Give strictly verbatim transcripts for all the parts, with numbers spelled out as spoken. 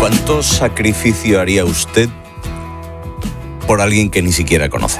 ¿Cuánto sacrificio haría usted por alguien que ni siquiera conoce?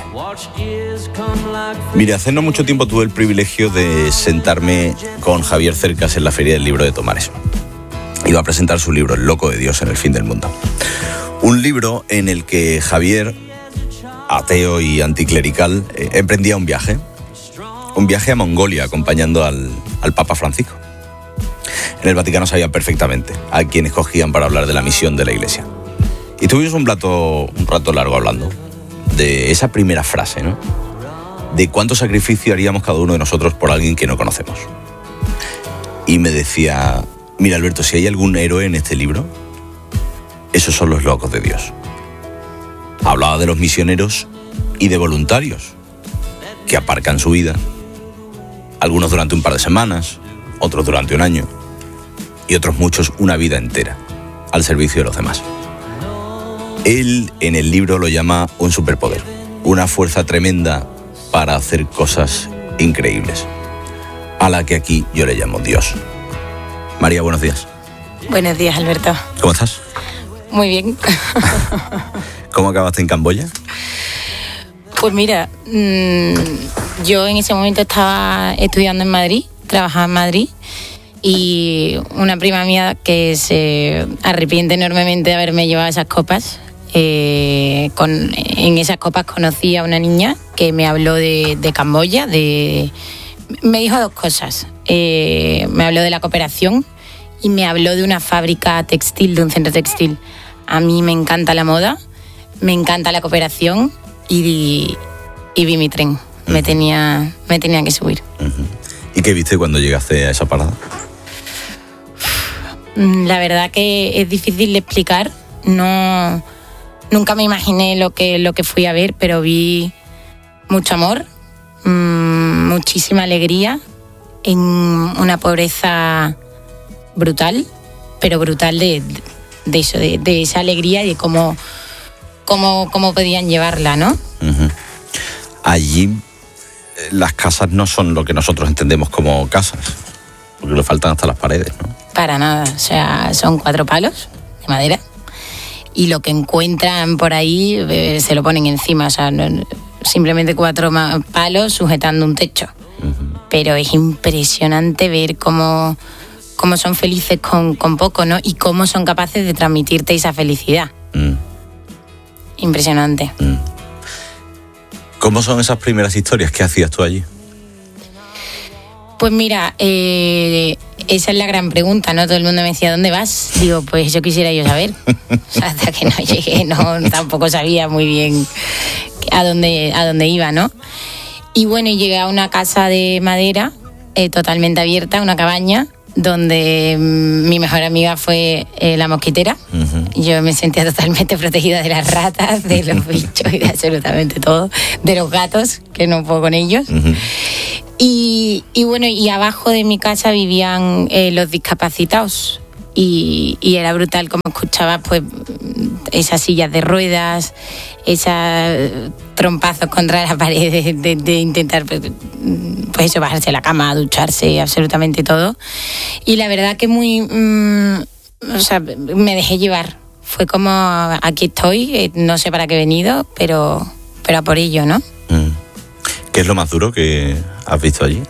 Mire, hace no mucho tiempo tuve el privilegio de sentarme con Javier Cercas en la Feria del Libro de Tomares. Iba a presentar su libro, El loco de Dios en el fin del mundo. Un libro en el que Javier, ateo y anticlerical, eh, emprendía un viaje. Un viaje a Mongolia acompañando al, al Papa Francisco. En el Vaticano sabían perfectamente a quién escogían para hablar de la misión de la Iglesia. Y tuvimos un rato, un rato largo hablando de esa primera frase, ¿no? De cuánto sacrificio haríamos cada uno de nosotros por alguien que no conocemos. Y me decía, mira Alberto, si hay algún héroe en este libro, esos son los locos de Dios. Hablaba de los misioneros y de voluntarios que aparcan su vida, algunos durante un par de semanas, otros durante un año y otros muchos una vida entera al servicio de los demás. Él en el libro lo llama un superpoder, una fuerza tremenda para hacer cosas increíbles, a la que aquí yo le llamo Dios. María, buenos días. Buenos días, Alberto. ¿Cómo estás? Muy bien. ¿Cómo acabaste en Camboya? Pues mira, mmm, yo en ese momento estaba estudiando en Madrid, trabajaba en Madrid, y una prima mía que se arrepiente enormemente de haberme llevado esas copas. Eh, con, en esas copas conocí a una niña que me habló de, de Camboya, de, me dijo dos cosas. Eh, me habló de la cooperación y me habló de una fábrica textil, de un centro textil. A mí me encanta la moda, me encanta la cooperación y, y vi mi tren. Uh-huh. Me tenía, me tenía que subir. Uh-huh. ¿Y qué viste cuando llegaste a esa parada? La verdad que es difícil de explicar. No, nunca me imaginé lo que, lo que fui a ver, pero vi mucho amor, mmm, muchísima alegría, en una pobreza brutal, pero brutal de, de eso, de, de esa alegría y de cómo, cómo, cómo podían llevarla, ¿no? Uh-huh. Allí las casas no son lo que nosotros entendemos como casas, porque le faltan hasta las paredes, ¿no? Para nada, o sea, son cuatro palos de madera y lo que encuentran por ahí eh, se lo ponen encima, o sea, no, simplemente cuatro palos sujetando un techo. Uh-huh. Pero es impresionante ver cómo, cómo son felices con, con poco, ¿no? Y cómo son capaces de transmitirte esa felicidad. Mm. Impresionante. Mm. ¿Cómo son esas primeras historias? ¿Qué hacías tú allí? Pues mira, eh, esa es la gran pregunta, ¿no? Todo el mundo me decía, ¿dónde vas? Digo, pues yo quisiera yo saber. Hasta que no llegué, no, tampoco sabía muy bien a dónde, a dónde iba, ¿no? Y bueno, llegué a una casa de madera eh, totalmente abierta, una cabaña, donde mmm, mi mejor amiga fue eh, la mosquitera. Uh-huh. Yo me sentía totalmente protegida de las ratas, de los bichos y de absolutamente todo, de los gatos, que no puedo con ellos. Uh-huh. Y, y bueno, y abajo de mi casa vivían eh, los discapacitados y, y era brutal como escuchaba pues esas sillas de ruedas, esos trompazos contra la pared de, de, de intentar pues, pues eso, bajarse a la cama, ducharse, absolutamente todo. Y la verdad que muy, mmm, o sea, me dejé llevar. Fue como, aquí estoy, no sé para qué he venido, pero, pero a por ello, ¿no? Mm. ¿Qué es lo más duro que has visto allí?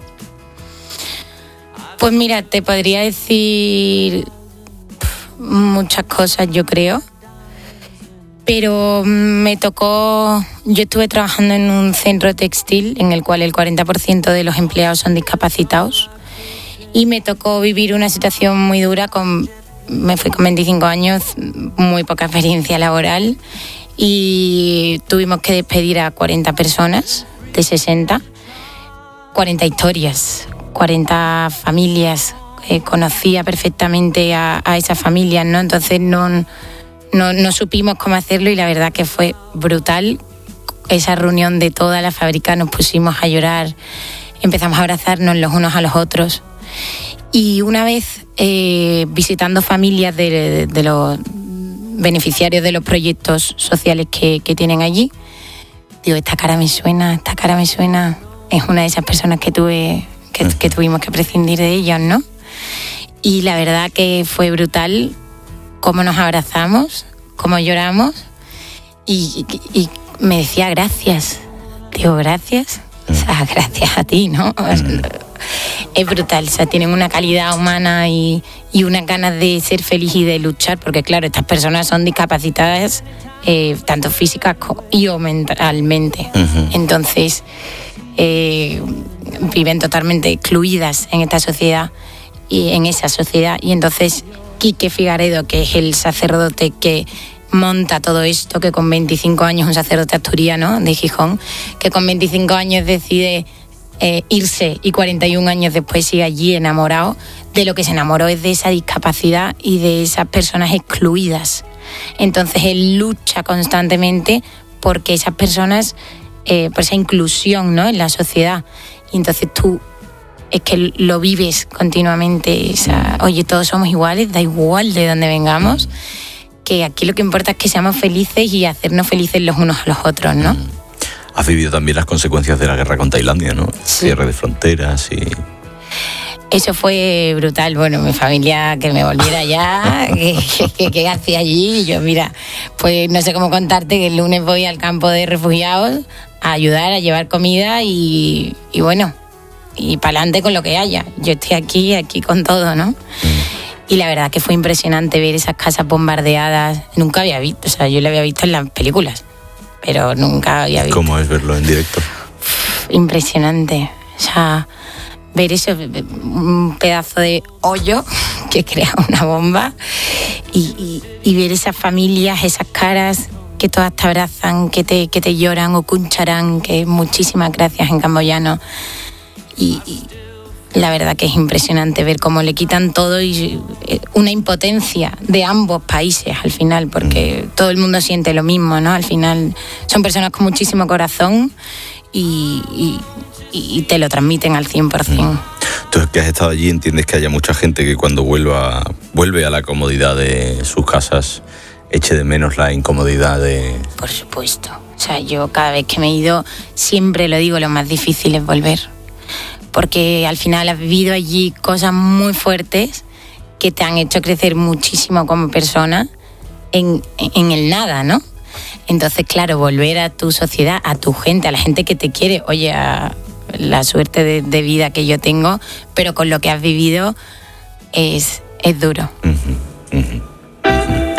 Pues mira, te podría decir muchas cosas, yo creo. Pero me tocó, yo estuve trabajando en un centro textil en el cual el cuarenta por ciento de los empleados son discapacitados y me tocó vivir una situación muy dura, con, me fui con veinticinco años, muy poca experiencia laboral y tuvimos que despedir a cuarenta personas de sesenta, cuarenta historias, cuarenta familias, eh, conocía perfectamente a, a esas familias, ¿no? Entonces no, no, no supimos cómo hacerlo y la verdad que fue brutal. Esa reunión de toda la fábrica, nos pusimos a llorar, empezamos a abrazarnos los unos a los otros. Y una vez eh, visitando familias de, de, de los beneficiarios de los proyectos sociales que, que tienen allí, digo, esta cara me suena, esta cara me suena, es una de esas personas que tuve, que, que tuvimos que prescindir de ellos, ¿no? Y la verdad que fue brutal cómo nos abrazamos, cómo lloramos, y, y, y me decía gracias. Digo, gracias. O sea, gracias a ti, ¿no? Es brutal, o sea, tienen una calidad humana y, y unas ganas de ser feliz y de luchar, porque claro, estas personas son discapacitadas eh, tanto físicas y o mentalmente. Uh-huh. Entonces, eh, viven totalmente excluidas en esta sociedad y en esa sociedad. Y entonces, Quique Figaredo, que es el sacerdote que monta todo esto, que con veinticinco años, un sacerdote asturiano de Gijón, que con veinticinco años decide eh, irse y cuarenta y un años después sigue allí enamorado, de lo que se enamoró es de esa discapacidad y de esas personas excluidas. Entonces él lucha constantemente porque esas personas, eh, por esa inclusión, ¿no?, en la sociedad. Y entonces tú es que lo vives continuamente, esa, oye, todos somos iguales, da igual de dónde vengamos, que aquí lo que importa es que seamos felices y hacernos felices los unos a los otros, ¿no? Has vivido también las consecuencias de la guerra con Tailandia, ¿no? Sí. Cierre de fronteras y... Eso fue brutal. Bueno, mi familia, que me volviera ya, que, que, que hacía allí. Y yo, mira, pues no sé cómo contarte que el lunes voy al campo de refugiados a ayudar, a llevar comida y, y bueno, y para adelante con lo que haya. Yo estoy aquí, aquí con todo, ¿no? Y la verdad que fue impresionante ver esas casas bombardeadas. Nunca había visto, o sea, yo lo había visto en las películas, pero nunca había visto. ¿Cómo es verlo en directo? Impresionante. O sea, ver eso, un pedazo de hoyo que crea una bomba y, y, y ver esas familias, esas caras que todas te abrazan, que te, que te lloran o cuncharán, que muchísimas gracias en camboyano. Y... y la verdad que es impresionante ver cómo le quitan todo y una impotencia de ambos países al final, porque todo el mundo siente lo mismo, ¿no? Al final son personas con muchísimo corazón y, y, y te lo transmiten al cien por ciento. Tú que has estado allí, entiendes que haya mucha gente que cuando vuelva vuelve a la comodidad de sus casas eche de menos la incomodidad de... Por supuesto. O sea, yo cada vez que me he ido siempre lo digo, lo más difícil es volver. Porque al final has vivido allí cosas muy fuertes que te han hecho crecer muchísimo como persona en, en el nada, ¿no? Entonces, claro, volver a tu sociedad, a tu gente, a la gente que te quiere, oye, a la suerte de, de vida que yo tengo, pero con lo que has vivido es, es duro. Uh-huh, uh-huh.